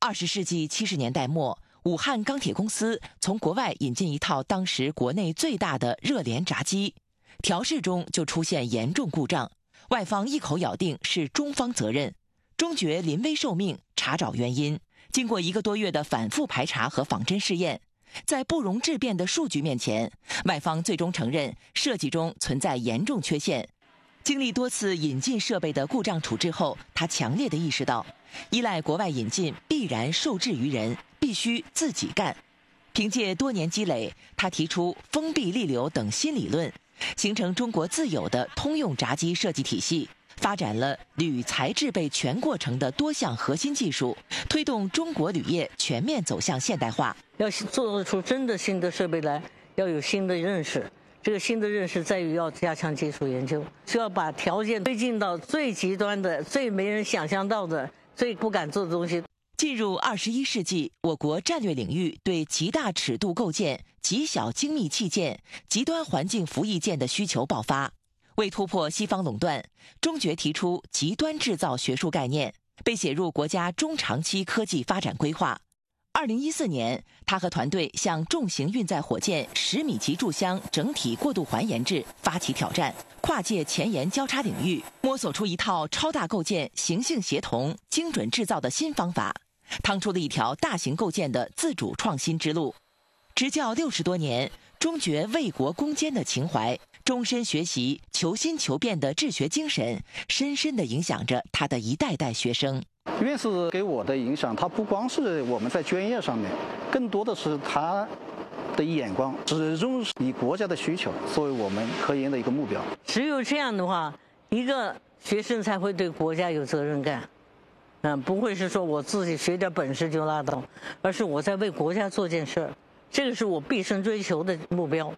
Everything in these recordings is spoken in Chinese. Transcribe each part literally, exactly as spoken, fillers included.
二十世纪七十年代末，武汉钢铁公司从国外引进一套当时国内最大的热联炸机，调试中就出现严重故障，外方一口咬定是中方责任，中决临危受命查找原因。经过一个多月的反复排查和仿真试验，在不容置辩的数据面前，外方最终承认设计中存在严重缺陷。经历多次引进设备的故障处置后，他强烈地意识到，依赖国外引进必然受制于人，必须自己干。凭借多年积累，他提出封闭利流等新理论，形成中国自有的通用炸机设计体系，发展了铝材制备全过程的多项核心技术，推动中国铝业全面走向现代化。 要做出真的新的设备来，要有新的认识。这个新的认识在于要加强技术研究，需要把条件推进到最极端的、最没人想象到的、最不敢做的东西。 进入二十一世纪，我国战略领域对极大尺度构件、极小精密器件、极端环境服役件的需求爆发。为突破西方垄断，中决提出极端制造学术概念，被写入国家中长期科技发展规划。二零一四年，他和团队向重型运载火箭十米级柱箱整体过渡环研制发起挑战，跨界前沿交叉领域，摸索出一套超大构件形性协同、精准制造的新方法，趟出了一条大型构件的自主创新之路。执教六十多年，中决为国攻坚的情怀，终身学习、求新求变的治学精神，深深地影响着他的一代代学生。 院士给我的影响，他不光是我们在专业上面，更多的是他的眼光，始终是以国家的需求作为我们科研的一个目标。 只有这样的话，一个学生才会对国家有责任感，嗯，不会是说我自己学点本事就拉倒，而是我在为国家做件事儿，这个是我毕生追求的目标。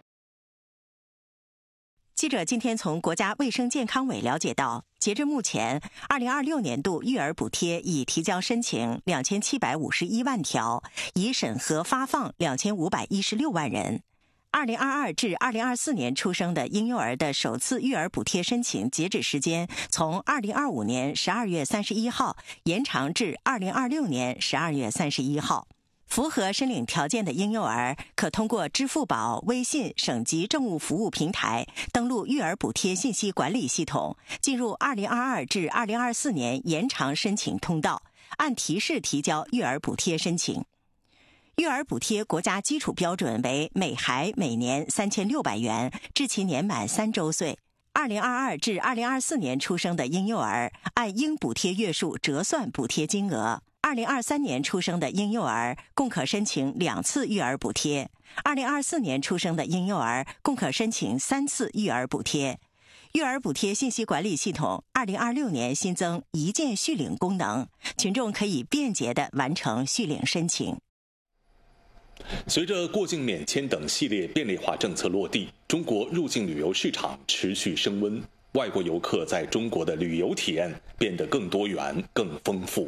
记者今天从国家卫生健康委了解到，截至目前，二零二六年度育儿补贴已提交申请两千七百五十一万条，已审核发放两千五百一十六万人。二零二二至二零二四年出生的婴幼儿的首次育儿补贴申请截止时间从二零二五年十二月三十一号延长至二零二六年十二月三十一号。符合申领条件的婴幼儿可通过支付宝、微信省级政务服务平台登录育儿补贴信息管理系统，进入二零二二至二零二四年延长申请通道，按提示提交育儿补贴申请。育儿补贴国家基础标准为每孩每年三千六百元，至其年满三周岁。二零二二至二零二四年出生的婴幼儿按应补贴月数折算补贴金额。二零二三年出生的婴幼儿共可申请两次育儿补贴，二零二四年出生的婴幼儿共可申请三次育儿补贴。育儿补贴信息管理系统二零二六年新增一键续领功能，群众可以便捷地完成续领申请。 随着过境免签等系列便利化政策落地，中国入境旅游市场持续升温，外国游客在中国的旅游体验变得更多元、更丰富。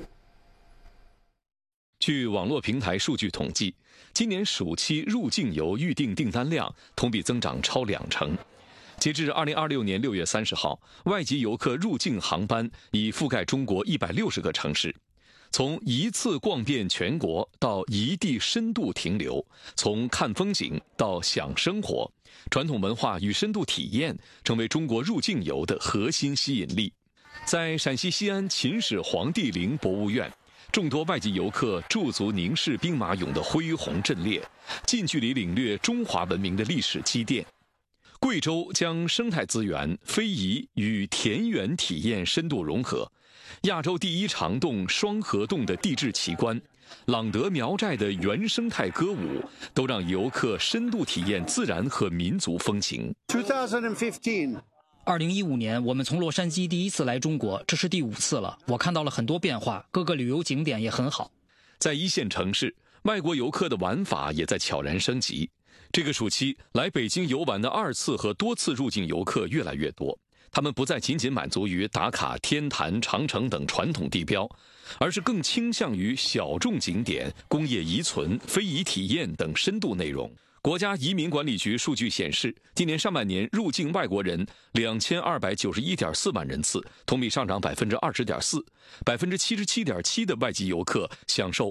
据网络平台数据统计，今年暑期入境游预订订单量同比增长超两成。截至二零二六年六月三十号，外籍游客入境航班已覆盖中国一百六十个城市。从一次逛遍全国到一地深度停留，从看风景到享生活，传统文化与深度体验成为中国入境游的核心吸引力。在陕西西安秦始皇帝陵博物院，众多外籍游客驻足凝视兵马俑的恢宏阵列，近距离领略中华文明的历史积淀。贵州将生态资源、非遗与田园体验深度融合，亚洲第一长洞双河洞的地质奇观，朗德苗寨的原生态歌舞，都让游客深度体验自然和民族风情。 二零一五年，我们从洛杉矶第一次来中国，这是第五次了。我看到了很多变化，各个旅游景点也很好。 在一线城市，外国游客的玩法也在悄然升级。这个暑期来北京游玩的二次和多次入境游客越来越多，他们不再仅仅满足于打卡天坛、长城等传统地标，而是更倾向于小众景点、工业遗存、非遗体验等深度内容。国家移民管理局数据显示，今年上半年入境外国人两千二百九十一点四万人次，同比上涨百分之二十点四，百分之七十七点七的外籍游客享受